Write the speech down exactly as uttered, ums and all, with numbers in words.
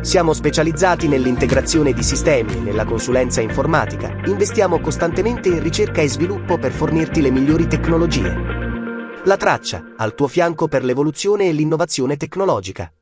Siamo specializzati nell'integrazione di sistemi e nella consulenza informatica. Investiamo costantemente in ricerca e sviluppo per fornirti le migliori tecnologie. La Traccia, al tuo fianco per l'evoluzione e l'innovazione tecnologica.